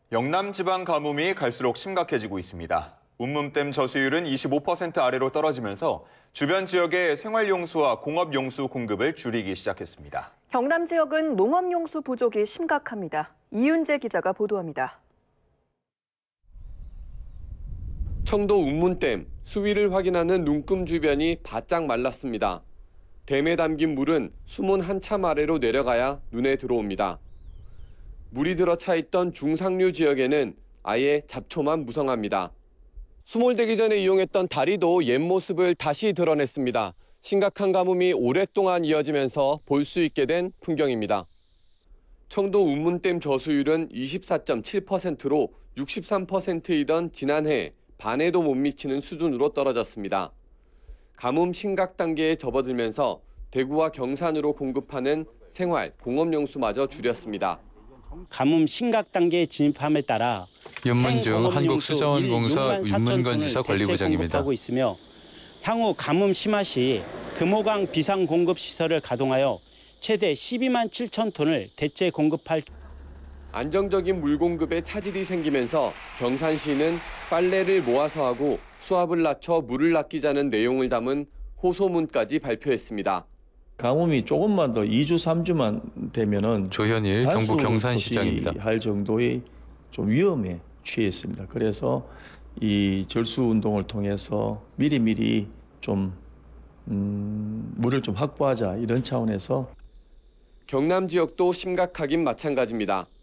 영남 지방 가뭄이 갈수록 심각해지고 있습니다. 운문댐 저수율은 25% 아래로 떨어지면서 주변 지역의 생활용수와 공업용수 공급을 줄이기 시작했습니다. 경남 지역은 농업용수 부족이 심각합니다. 이윤재 기자가 보도합니다. 청도 운문댐 수위를 확인하는 눈금 주변이 바짝 말랐습니다. 댐에 담긴 물은 수문 한참 아래로 내려가야 눈에 들어옵니다. 물이 들어 차 있던 중상류 지역에는 아예 잡초만 무성합니다. 수몰되기 전에 이용했던 다리도 옛 모습을 다시 드러냈습니다. 심각한 가뭄이 오랫동안 이어지면서 볼 수 있게 된 풍경입니다. 청도 운문댐 저수율은 24.7%로 63%이던 지난해 반에도 못 미치는 수준으로 떨어졌습니다. 가뭄 심각 단계에 접어들면서 대구와 경산으로 공급하는 생활, 공업용수마저 줄였습니다. 가뭄 심각 단계에 진입함에 따라 윤문중 한국수자원공사 윤문건지사 관리부장입니다. 하고 있으며 향후 가뭄 심화 시 금호강 비상 공급 시설을 가동하여 최대 12만 7천 톤을 대체 공급할. 안정적인 물 공급에 차질이 생기면서 경산시는 빨래를 모아서 하고 수압을 낮춰 물을 아끼자는 내용을 담은 호소문까지 발표했습니다. 가뭄이 조금만 더 2주, 3주만 되면은 조현일 경북 경산시장입니다. 할 정도의 좀 위험에 취했습니다. 그래서 이 절수 운동을 통해서 미리미리 좀 물을 좀 확보하자 이런 차원에서 경남 지역도 심각하긴 마찬가지입니다.